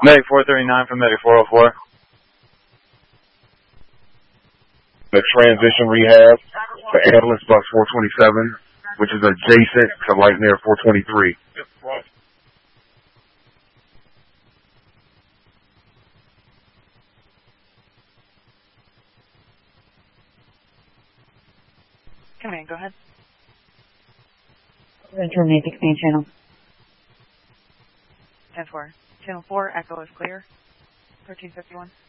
Medic 439 from Medic 404. The transition rehab, the ambulance bus 427, which is adjacent to Lightmare 423. Yep, right. Come in, go ahead. Terminate 16 channel. 10-4. Channel 4, echo is clear. 1351.